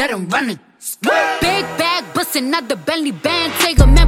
let him run it. Big bag bustin' out the Bentley band. Take a man